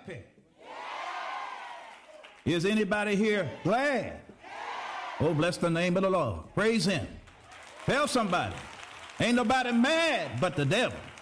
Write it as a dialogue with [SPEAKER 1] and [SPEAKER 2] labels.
[SPEAKER 1] happy? Is anybody here glad? Oh, bless the name of the Lord. Praise him. Tell somebody, ain't nobody mad but the devil.